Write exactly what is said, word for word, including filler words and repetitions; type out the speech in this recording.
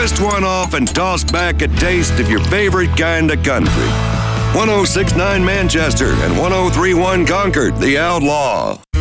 twist one off and toss back a taste of your favorite kind of country. one oh six point nine Manchester and one oh three point one Concord, The Outlaw.